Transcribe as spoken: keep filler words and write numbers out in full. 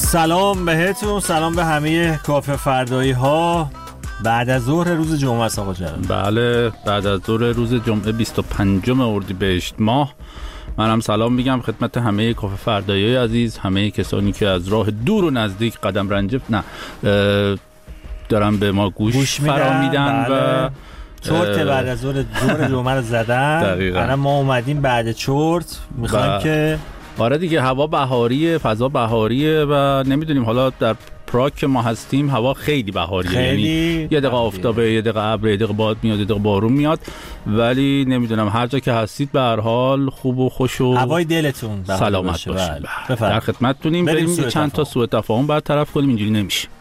سلام بهتون، سلام به همه کافه فردایی ها. بعد از ظهر روز جمعه است آقا جلال. بله، بعد از ظهر روز جمعه بیست و پنجم اردیبهشت ماه. منم سلام میگم خدمت همه کافه فردایی عزیز، همه کسانی که از راه دور و نزدیک قدم رنجه نه دارن به ما گوش, گوش فرا میدن. بله. و چرت بعد از ظهر ظهر جمعه رو زدن. الان ما اومدیم بعد چرت میخوایم ب... که آره دیگه، هوا بهاریه، فضا بهاریه و نمیدونیم حالا در پراگ که ما هستیم هوا خیلی بهاریه، خیلی یعنی یه دقیقه آفتابه، یه دقیقه ابر، یه دقیقه باد میاد، یه دقیقه بارون میاد، ولی نمیدونم هر جا که هستید به هر حال خوب و خوش و هوای دلتون سلامت باشید. در خدمتتونیم. بریم چند تا سوء تفاهم برطرف کنیم، اینجوری نمیشه.